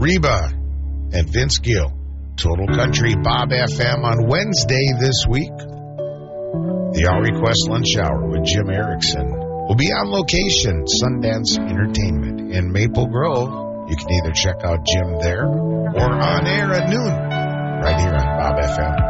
Reba and Vince Gill. Total Country Bob FM on Wednesday this week. The All Request Lunch Hour with Jim Erickson will be on location, Sundance Entertainment in Maple Grove. You can either check out Jim there or on air at noon, right here on Bob FM.